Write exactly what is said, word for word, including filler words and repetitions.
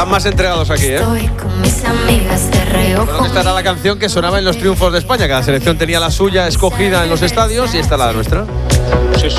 Están más entregados aquí, ¿eh? Bueno, esta era la canción que sonaba en los triunfos de España. Cada selección tenía la suya escogida en los estadios y esta la nuestra. Sí, sí.